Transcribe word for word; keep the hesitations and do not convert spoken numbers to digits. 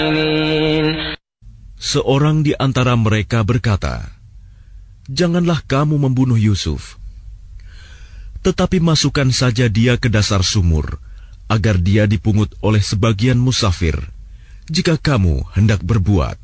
Seorang di antara mereka berkata, "Janganlah kamu membunuh Yusuf, tetapi masukkan saja dia ke dasar sumur, agar dia dipungut oleh sebagian musafir, jika kamu hendak berbuat."